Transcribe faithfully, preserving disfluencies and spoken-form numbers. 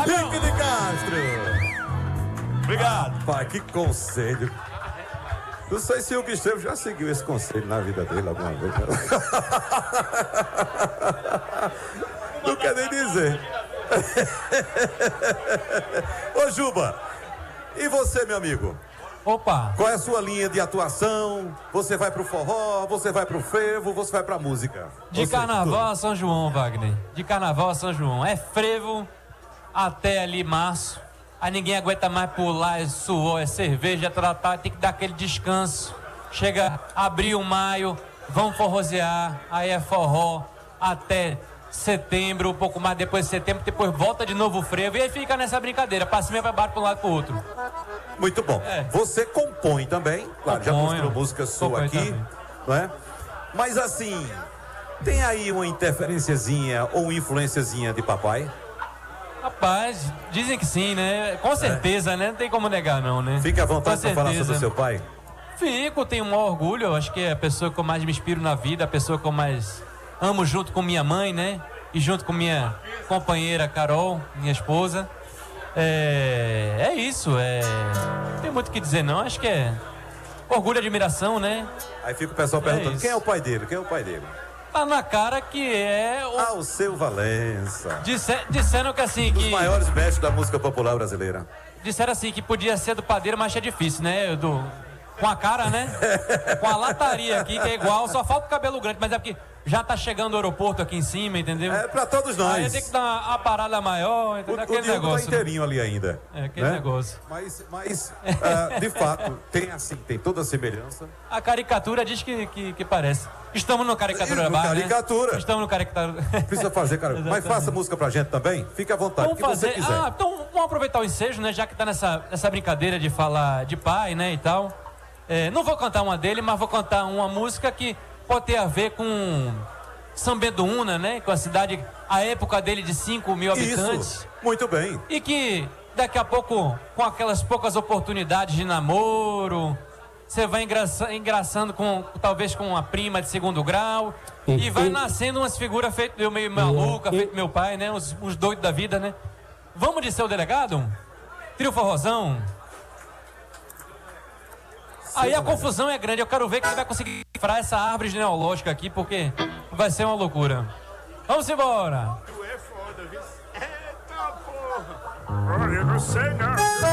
Valeu. Henrique de Castro. Obrigado. Pai, que conselho. Não sei se o Gustavo já seguiu esse conselho na vida dele alguma vez. Não quer nem dizer. Ô Juba, e você, meu amigo? Opa! Qual é a sua linha de atuação? Você vai pro forró, você vai pro frevo, você vai pra música? De Você, carnaval tudo. a São João, Wagner. De carnaval a São João. É frevo até ali março. Aí ninguém aguenta mais pular, é suor, é cerveja, é tratar, tem que dar aquele descanso. Chega abril, maio, vão forrosear, aí é forró até setembro, um pouco mais depois de setembro, depois volta de novo o frevo e aí fica nessa brincadeira, pra cima e pra baixo, pra um lado e pro outro. Muito bom. É. Você compõe também, claro, já Componho. mostrou música sua Componho aqui, também. não é? Mas assim, tem aí uma interferenciazinha ou influenciazinha de papai? Rapaz, dizem que sim, né? Com certeza, né? Não tem como negar não, né? Fique à vontade Com para falar certeza. sobre o seu pai. Fico, tenho um maior orgulho. Eu acho que é a pessoa que eu mais me inspiro na vida, a pessoa que eu mais amo junto com minha mãe, né? E junto com minha companheira Carol, minha esposa. É, é isso, é... não tem muito o que dizer não, acho que é orgulho e admiração, né? Aí fica o pessoal É perguntando, isso. quem é o pai dele? Quem é o pai dele? Tá na cara que é o... Ah, o seu Valença. Disse... Disseram que assim, Um dos que... maiores mestres da música popular brasileira. Disseram assim que podia ser do padeiro, mas é difícil, né? Do... Com a cara, né? Com a lataria aqui, que é igual, só falta o cabelo grande, mas é porque já tá chegando o aeroporto aqui em cima, entendeu? É pra todos nós. Aí tem que dar uma, uma parada maior, entendeu? O, Aquele o Diogo tá negócio. né? inteirinho ali ainda. É, aquele né? negócio. Mas, mas ah, de fato, tem assim, tem toda a semelhança. A caricatura diz que, que, que parece. Estamos no Caricatura No Bar, Caricatura. Né? Estamos no Caricatura. Precisa fazer, cara. Mas Exatamente. faça música pra gente também. Fique à vontade, o Vamos que você fazer. quiser. Ah, então vamos aproveitar o ensejo, né? Já que tá nessa, nessa brincadeira de falar de pai, né? E tal. É, não vou cantar uma dele, mas vou cantar uma música que pode ter a ver com São Bento do Una, né? Com a cidade, a época dele de cinco mil habitantes. Isso, muito bem. E que daqui a pouco, com aquelas poucas oportunidades de namoro, você vai engraça, engraçando com, talvez com uma prima de segundo grau, e vai nascendo umas figuras feitas eu meio maluca, feito meu pai, né? Uns, uns doidos da vida, né? Vamos de seu delegado? Trio forrozão. Aí a confusão é grande, eu quero ver quem vai conseguir cifrar essa árvore genealógica aqui, porque vai ser uma loucura. Vamos embora! Tu é foda, viu? Eita porra! Olha, não sei não.